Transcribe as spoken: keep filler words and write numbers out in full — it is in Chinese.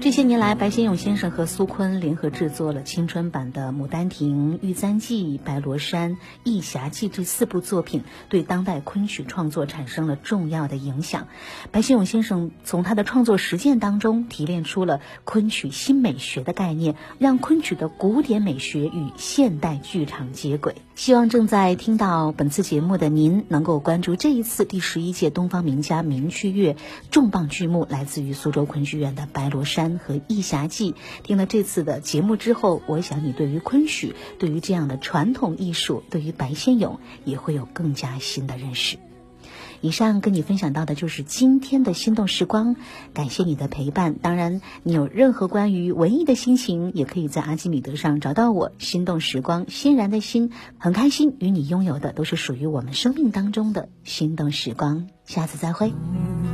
这些年来，白先勇先生和苏昆联合制作了青春版的《牡丹亭》《玉簪记》《白罗衫》《义侠记》这四部作品，对当代昆曲创作产生了重要的影响。白先勇先生从他的创作实践当中提炼出了昆曲新美学的概念，让昆曲的古典美学与现代剧场接轨。希望正在听到本次节目的您能够关注这一次第十一届东方名家名趣乐重磅剧目，来自于苏州昆剧院的《白罗衫》和《义侠记》。听了这次的节目之后，我想你对于昆曲，对于这样的传统艺术，对于白先勇也会有更加新的认识。以上跟你分享到的就是今天的心动时光，感谢你的陪伴。当然你有任何关于文艺的心情，也可以在阿基米德上找到我。心动时光，欣然的心，很开心与你拥有的都是属于我们生命当中的心动时光。下次再会。